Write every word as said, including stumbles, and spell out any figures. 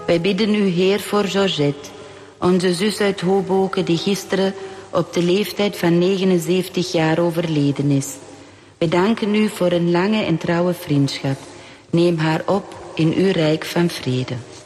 Wij bidden u, Heer, voor Georgette, onze zus uit Hoboken die gisteren op de leeftijd van negenenzeventig jaar overleden is. Wij danken u voor een lange en trouwe vriendschap. Neem haar op in uw rijk van vrede.